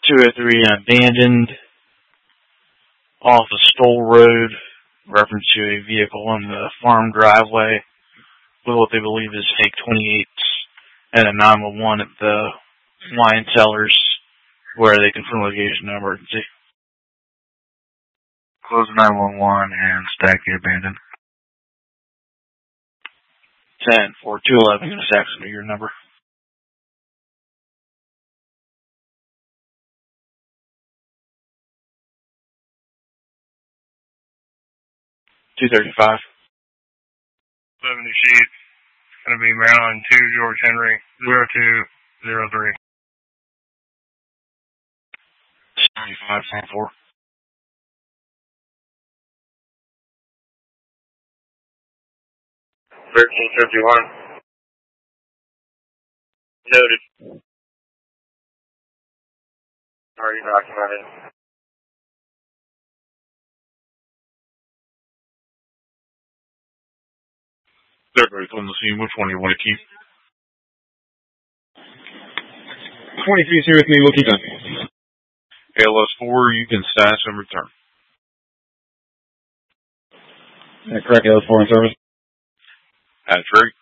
203 abandoned off a Stoll Road, reference to a vehicle on the farm driveway with what they believe is fake 28s, and a 911 at the wine cellars where they confirm location of emergency. Close 911 and stack the abandoned. 10-4-211, going to Saxon, your number. $235. 70 sheet. It's going to be Maryland 2 George Henry 0203. 75-4. $13.51. Noted. Are you documented? Everybody's on the scene. Which one do you want to keep? 23's here with me. We'll keep on. ALS4, you can stash and return. Correct, ALS4 in service. That's right.